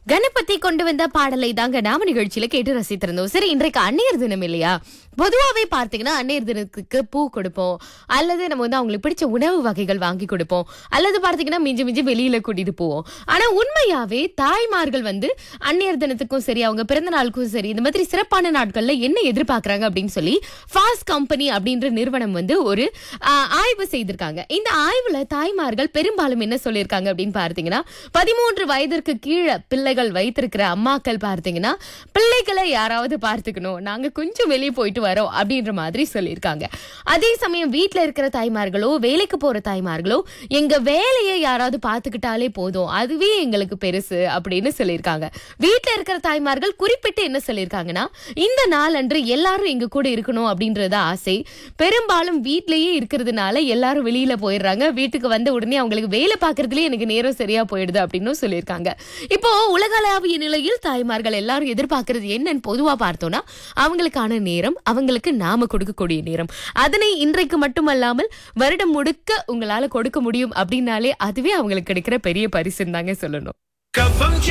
கணபதி கொண்டு வந்த பாடலை தாங்க நாம நிகழ்ச்சியில கேட்டு ரசித்திருந்தோம். சரி, இன்றைக்கு அன்னையர் தினம் இல்லையா? பொதுவாவே பார்த்தீங்கன்னா அன்னையர் தினத்துக்கு பூ கொடுப்போம், அல்லது நம்ம அவங்களுக்கு பிடிச்ச உணவு வகைகள் வாங்கி கொடுப்போம், அல்லது பார்த்தீங்கன்னா மிஞ்சி மிஞ்சி வெளியில கூட்டிட்டு போவோம். ஆனா உண்மையாவே தாய்மார்கள் அன்னையர் தினத்துக்கும் சரி, அவங்க பிறந்த நாளுக்கும் சரி, இந்த மாதிரி சிறப்பான நாட்கள்ல என்ன எதிர்பார்க்கறாங்க அப்படின்னு சொல்லி ஃபாஸ்ட் கம்பெனி அப்படின்ற நிறுவனம் ஒரு ஆய்வு செய்திருக்காங்க. இந்த ஆய்வுல தாய்மார்கள் பெரும்பாலும் என்ன சொல்லியிருக்காங்க அப்படின்னு பார்த்தீங்கன்னா, 13 வயதிற்கு கீழே பிள்ளைகள் வைத்திருக்கிற அம்மாக்கள் பார்த்தீங்கன்னா, பிள்ளைகளை யாராவது பார்த்துக்கணும், நாங்க கொஞ்சம் வெளியே போயிட்டு வரோம் அப்படின்ற மாதிரி சொல்லியிருக்காங்க. அதே சமயம் வீட்டுல இருக்கிற தாய்மார்களோ, வேலைக்கு போற தாய்மார்களோ, எங்க வேலையை யாராவது பார்த்துக்கிட்டாலே போதும், அதுவே எங்களுக்கு பெருசு அப்படின்னு சொல்லியிருக்காங்க. வீட்டுல இருக்கிற தாய்மார்கள் குறிப்பிட்டு என்ன சொல்லியிருக்காங்கன்னா, இந்த நாள் அன்று எல்லாரும் எங்க கூட இருக்கணும் அப்படின்றது ஆசை. பெரும்பாலும் வீட்லயே இருக்கிறதுனால எல்லாரும் வெளியில போயிடுறாங்க. வீட்டுக்கு வந்த உடனே அவங்களுக்கு வேலை பார்க்கறதுலயே எனக்கு நேரம் சரியா போயிடுது அப்படின்னு சொல்லியிருக்காங்க. இப்போ உலகளாவிய நிலையில் தாய்மார்கள் எல்லாரும் எதிர்பார்க்கறது என்னன்னு பொதுவா பார்த்தோம்னா, அவங்களுக்கான நேரம், அவங்களுக்கு நாம கொடுக்கக்கூடிய நேரம். அதனை இன்றைக்கு மட்டுமல்லாமல் வருடம் முழுக்க உங்களால கொடுக்க முடியும் அப்படின்னாலே அதுவே அவங்களுக்கு கிடைக்கிற பெரிய பரிசுன்னு தாங்க சொல்லணும்.